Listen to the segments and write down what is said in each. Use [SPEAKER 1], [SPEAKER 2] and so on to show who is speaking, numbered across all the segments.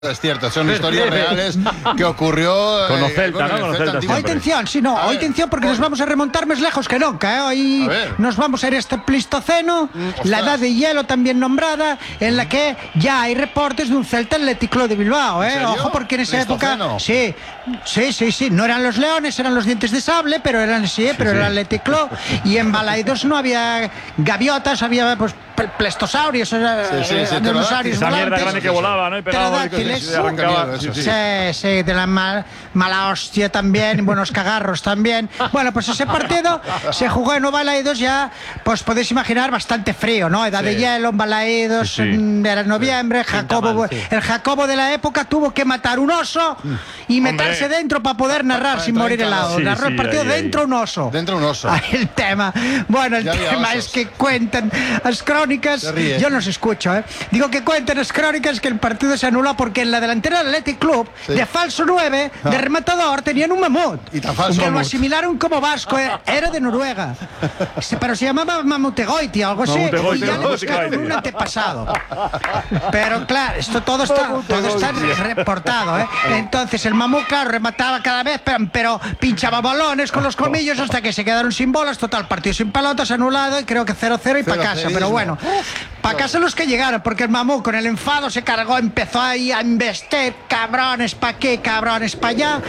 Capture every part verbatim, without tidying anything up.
[SPEAKER 1] Es cierto, son historias reales que ocurrió
[SPEAKER 2] con
[SPEAKER 1] eh,
[SPEAKER 2] Celta,
[SPEAKER 1] con
[SPEAKER 2] ¿no? Con Celta
[SPEAKER 1] Celta
[SPEAKER 3] Hoy atención, sí, no,
[SPEAKER 1] A
[SPEAKER 3] hoy
[SPEAKER 1] ver,
[SPEAKER 3] atención porque
[SPEAKER 1] hoy.
[SPEAKER 3] nos vamos a remontar más lejos que nunca, ¿eh? Hoy
[SPEAKER 1] A ver.
[SPEAKER 3] nos vamos a ir a este Pleistoceno,
[SPEAKER 1] Mm,
[SPEAKER 3] la
[SPEAKER 1] ostras.
[SPEAKER 3] edad de hielo también nombrada, en la que ya hay reportes de un Celta Atlético de Bilbao,
[SPEAKER 1] ¿En
[SPEAKER 3] ¿eh?
[SPEAKER 1] serio?
[SPEAKER 3] Ojo, porque en esa época,
[SPEAKER 1] ¿Pleistoceno?
[SPEAKER 3] sí, sí, sí, sí, no eran los leones, eran los dientes de sable, pero eran sí, pero
[SPEAKER 2] sí.
[SPEAKER 3] era Atlético, y en Balaidos no había gaviotas, había pues ple- plestosaurios, era,
[SPEAKER 1] Sí, sí, sí,
[SPEAKER 3] eh, dinosaurios
[SPEAKER 2] Esa mierda
[SPEAKER 3] volantes.
[SPEAKER 2] grande que volaba, ¿no? Y pegaba
[SPEAKER 3] Pterodáctiles.
[SPEAKER 2] y arrancaba.
[SPEAKER 1] Eso sí.
[SPEAKER 3] Sí, sí, de la mal- mala hostia también, y buenos cagarros también. Bueno, pues ese partido se jugó en Balaidos ya, pues podéis imaginar, bastante frío, ¿no? Edad de
[SPEAKER 1] Sí.
[SPEAKER 3] hielo en Balaidos,
[SPEAKER 2] Sí, sí.
[SPEAKER 3] en- era noviembre, Jacobo,
[SPEAKER 4] mal, sí.
[SPEAKER 3] el Jacobo de la época tuvo que matar un oso y meterse dentro para poder narrar
[SPEAKER 1] Para
[SPEAKER 3] sin
[SPEAKER 1] entrar
[SPEAKER 3] morir
[SPEAKER 1] en
[SPEAKER 3] helado.
[SPEAKER 1] calor.
[SPEAKER 2] Sí,
[SPEAKER 3] Narró el
[SPEAKER 2] sí,
[SPEAKER 3] partido
[SPEAKER 2] ahí, ahí.
[SPEAKER 3] dentro un oso.
[SPEAKER 1] Dentro un oso.
[SPEAKER 3] Ahí el tema. Bueno, el
[SPEAKER 1] Ya había
[SPEAKER 3] tema
[SPEAKER 1] osos.
[SPEAKER 3] es que cuentan las crónicas.
[SPEAKER 1] Se ríe.
[SPEAKER 3] Yo no os escucho, ¿eh? Digo que cuentan las crónicas que el partido se anuló porque en la delantera del Athletic Club,
[SPEAKER 1] Sí.
[SPEAKER 3] de falso nueve, de rematador, tenían un mamut.
[SPEAKER 1] Y tan falso
[SPEAKER 3] Que lo
[SPEAKER 1] mamut.
[SPEAKER 3] asimilaron como vasco, eh, era de Noruega. Sí, pero se llamaba Mamutegoiti, algo así.
[SPEAKER 2] Mamutegoiti,
[SPEAKER 3] Y ya le
[SPEAKER 2] Mamutegoiti.
[SPEAKER 3] buscaron un antepasado. Pero claro, esto todo está, todo está reportado, ¿eh? Entonces el mamut, claro, remataba cada vez, pero, pero pinchaba balones con los colmillos hasta que se quedaron sin bolas. Total, partido sin pelotas, anulado, y creo que cero cero y para casa.
[SPEAKER 1] Cero-cerismo.
[SPEAKER 3] Pero bueno, para casa los que llegaron, porque el mamut con el enfado se cargó, empezó ahí a investir, cabrones pa' aquí, cabrones pa' allá,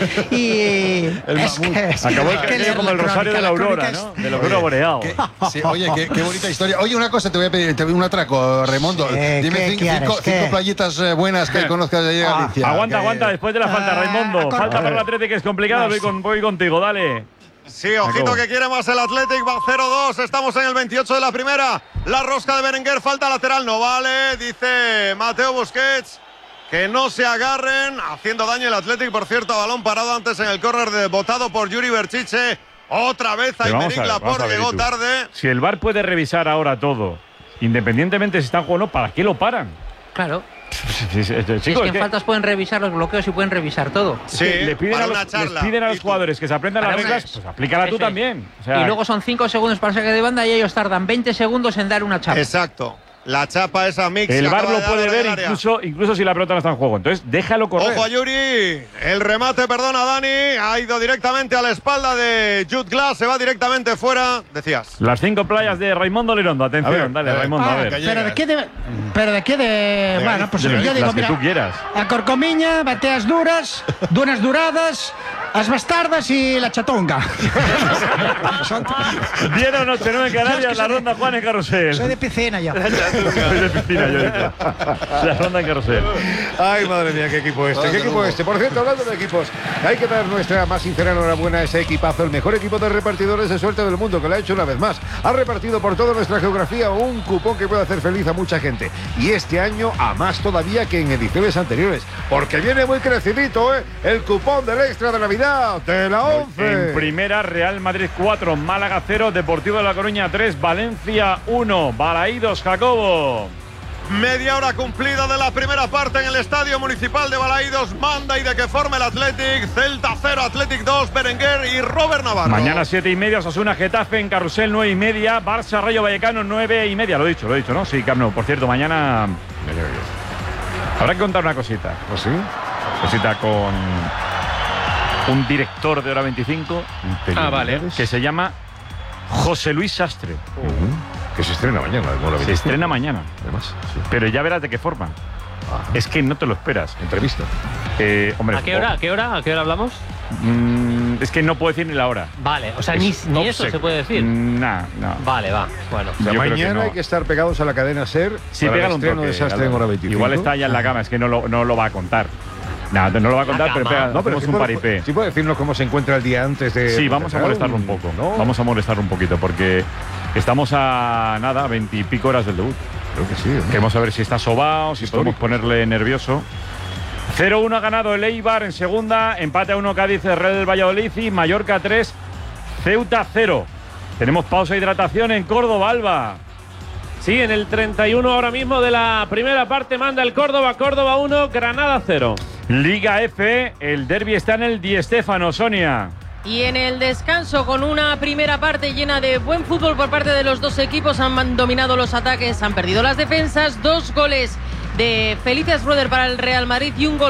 [SPEAKER 3] y es
[SPEAKER 1] mamut.
[SPEAKER 3] que,
[SPEAKER 2] Acabó el
[SPEAKER 3] que
[SPEAKER 2] aquello
[SPEAKER 3] leer
[SPEAKER 2] como
[SPEAKER 3] la
[SPEAKER 2] el rosario
[SPEAKER 3] crónica,
[SPEAKER 2] de la aurora,
[SPEAKER 3] crónica
[SPEAKER 2] ¿no?
[SPEAKER 3] es-
[SPEAKER 2] De la aurora boreal.
[SPEAKER 1] ¿Qué? Sí, oye, qué, qué bonita historia. Oye, una cosa, te voy a pedir, te voy a un atraco, Raimundo.
[SPEAKER 3] Sí,
[SPEAKER 1] Dime
[SPEAKER 3] ¿qué
[SPEAKER 1] cinco,
[SPEAKER 3] quieres?
[SPEAKER 1] cinco,
[SPEAKER 3] ¿Qué?
[SPEAKER 1] cinco playitas eh, buenas que conozcas de allí de
[SPEAKER 3] Ah,
[SPEAKER 1] Galicia.
[SPEAKER 2] Aguanta,
[SPEAKER 1] Que-
[SPEAKER 2] aguanta, después de la falta,
[SPEAKER 3] Ah,
[SPEAKER 2] Raimundo.
[SPEAKER 3] con-
[SPEAKER 2] Falta para el Atlético, que es complicado. Voy, con, voy contigo, dale.
[SPEAKER 5] Sí, ojito
[SPEAKER 2] Jacobo.
[SPEAKER 5] que quiere más el Athletic, va cero dos, estamos en el veintiocho de la primera. La rosca de Berenguer, falta lateral, no vale, dice Mateo Busquets. Que no se agarren, haciendo daño el Athletic, por cierto, balón parado antes en el córner de botado por Yuri Berchiche. Otra vez
[SPEAKER 2] Pero vamos
[SPEAKER 5] Aymeric
[SPEAKER 2] a ver, vamos a
[SPEAKER 5] Laporte,
[SPEAKER 2] ver,
[SPEAKER 5] llegó
[SPEAKER 2] Itu.
[SPEAKER 5] tarde.
[SPEAKER 2] Si el V A R puede revisar ahora todo, independientemente si están jugando, ¿para qué lo paran?
[SPEAKER 4] Claro.
[SPEAKER 2] Sí, sí, sí,
[SPEAKER 4] Si es
[SPEAKER 2] chicos,
[SPEAKER 4] que
[SPEAKER 2] es
[SPEAKER 4] en
[SPEAKER 2] que
[SPEAKER 4] faltas pueden revisar los bloqueos y pueden revisar todo.
[SPEAKER 5] Sí,
[SPEAKER 2] le piden
[SPEAKER 5] para
[SPEAKER 2] a los,
[SPEAKER 5] una charla.
[SPEAKER 2] les piden a los
[SPEAKER 5] Y tú-
[SPEAKER 2] jugadores que se aprendan las
[SPEAKER 4] Para una-
[SPEAKER 2] reglas, pues aplícala tú
[SPEAKER 4] Eso es.
[SPEAKER 2] también. O sea,
[SPEAKER 4] Y luego son cinco segundos para saque de banda y ellos tardan veinte segundos en dar una chapa.
[SPEAKER 5] Exacto, la chapa esa mix.
[SPEAKER 2] el
[SPEAKER 5] que
[SPEAKER 2] V A R
[SPEAKER 5] acaba
[SPEAKER 2] lo
[SPEAKER 5] de dar
[SPEAKER 2] puede
[SPEAKER 5] en el
[SPEAKER 2] ver
[SPEAKER 5] área.
[SPEAKER 2] incluso, incluso si la pelota no está en juego. Entonces, déjalo correr.
[SPEAKER 5] Ojo a Yuri, el remate, perdona Dani, ha ido directamente a la espalda de Jude Glass, se va directamente fuera, decías.
[SPEAKER 2] Las cinco playas de Raimundo Lirondo. Atención,
[SPEAKER 1] A ver,
[SPEAKER 2] dale,
[SPEAKER 1] a ver.
[SPEAKER 2] Raimundo, a
[SPEAKER 3] Ah,
[SPEAKER 2] ver.
[SPEAKER 1] que
[SPEAKER 3] pero de qué de, pero de qué de, bueno, pues
[SPEAKER 2] De
[SPEAKER 3] yo
[SPEAKER 2] las
[SPEAKER 3] digo,
[SPEAKER 2] que
[SPEAKER 3] mira,
[SPEAKER 2] tú quieras.
[SPEAKER 3] a Corcomiña, bateas duras, dunas duradas, as bastardas y la chatonga. Son-
[SPEAKER 2] Diez o noche, nueve en Canarias, la ronda Juan en Carrusel.
[SPEAKER 3] soy de piscina yo.
[SPEAKER 2] Soy de piscina, yo digo. La ronda en Carrusel.
[SPEAKER 6] Ay, madre mía, qué equipo este, qué equipo este. Por cierto, hablando de equipos, hay que dar nuestra más sincera enhorabuena a ese equipazo, el mejor equipo de repartidores de suerte del mundo, que lo ha hecho una vez más. Ha repartido por toda nuestra geografía un cupón que puede hacer feliz a mucha gente. Y este año a más todavía que en ediciones anteriores, porque viene muy crecidito, ¿eh? El cupón del extra de Navidad de la once.
[SPEAKER 2] En primera, Real Madrid cuatro, Málaga cero, Deportivo de La Coruña tres, Valencia uno, Balaídos, Jacobo.
[SPEAKER 5] Media hora cumplida de la primera parte en el Estadio Municipal de Balaídos, manda y de qué forma el Athletic, Celta cero, Athletic dos, Berenguer y Robert Navarro.
[SPEAKER 2] Mañana siete y media, Osasuna Getafe en Carrusel nueve y media, Barça Rayo Vallecano nueve y media. Lo he dicho, lo he dicho, ¿no? Sí, Camp Nou. Por cierto, mañana habrá que contar una cosita.
[SPEAKER 6] ¿Oh, sí?
[SPEAKER 2] Cosita con un director de Hora veinticinco
[SPEAKER 4] Ah, vale.
[SPEAKER 2] que se llama José Luis Sastre.
[SPEAKER 6] Que se estrena mañana, no lo
[SPEAKER 2] Se
[SPEAKER 6] vi.
[SPEAKER 2] estrena mañana.
[SPEAKER 6] Además, sí.
[SPEAKER 2] Pero ya verás de qué forma.
[SPEAKER 6] Ajá.
[SPEAKER 2] Es que no te lo esperas.
[SPEAKER 6] Entrevista.
[SPEAKER 2] Eh, hombre,
[SPEAKER 7] ¿A qué hora? ¿A qué hora? ¿A qué hora hablamos?
[SPEAKER 2] mm, es que no puedo decir ni la hora.
[SPEAKER 7] Vale, o sea, ni,
[SPEAKER 2] Es
[SPEAKER 7] ni
[SPEAKER 2] top
[SPEAKER 7] eso
[SPEAKER 2] secret.
[SPEAKER 7] se puede decir.
[SPEAKER 2] Nah, no.
[SPEAKER 7] Vale, va. Bueno.
[SPEAKER 6] O sea,
[SPEAKER 2] Yo creo que
[SPEAKER 6] mañana
[SPEAKER 2] no.
[SPEAKER 6] hay que estar pegados a la cadena SER
[SPEAKER 2] Sí,
[SPEAKER 6] para el
[SPEAKER 2] pégale un
[SPEAKER 6] estreno
[SPEAKER 2] toque,
[SPEAKER 6] de Sastre en
[SPEAKER 2] Álvaro.
[SPEAKER 6] Hora veinticinco.
[SPEAKER 2] Igual está ya en la cama, es que no lo, no lo va a contar. No, no lo va a contar,
[SPEAKER 7] La
[SPEAKER 2] pero
[SPEAKER 7] cama.
[SPEAKER 2] pega,
[SPEAKER 6] No, pero
[SPEAKER 2] hacemos
[SPEAKER 6] sí
[SPEAKER 2] un
[SPEAKER 6] puede,
[SPEAKER 2] paripé.
[SPEAKER 6] sí puede decirnos cómo se encuentra el día antes de...
[SPEAKER 2] Sí, vamos a
[SPEAKER 6] empezar,
[SPEAKER 2] molestarlo un poco.
[SPEAKER 6] ¿no?
[SPEAKER 2] Vamos a molestarlo un poquito porque estamos a nada, veintipico horas del debut.
[SPEAKER 6] Creo que sí. ¿no?
[SPEAKER 2] Queremos saber si está sobao, si podemos
[SPEAKER 6] Histórico.
[SPEAKER 2] ponerle nervioso. cero uno ha ganado el Eibar en segunda, empate a uno Cádiz, Real del Valladolid y Mallorca tres, Ceuta cero. Tenemos pausa de hidratación en Córdoba, Alba.
[SPEAKER 8] Sí, en el treinta y uno ahora mismo de la primera parte manda el Córdoba, Córdoba uno, Granada cero.
[SPEAKER 2] Liga F, el derbi está en el Di Stéfano, Sonia.
[SPEAKER 9] Y en el descanso, con una primera parte llena de buen fútbol por parte de los dos equipos, han dominado los ataques, han perdido las defensas, dos goles de Felices Rueder para el Real Madrid y un gol